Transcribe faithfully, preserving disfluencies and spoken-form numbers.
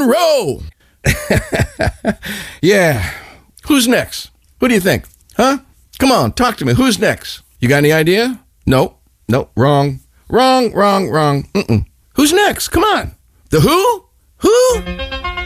roll. Yeah. Who's next? Who do you think? Huh? Come on, talk to me. Who's next? You got any idea? No. No. Wrong. Wrong, wrong, wrong. Mm-mm. Who's next? Come on. The Who? Who?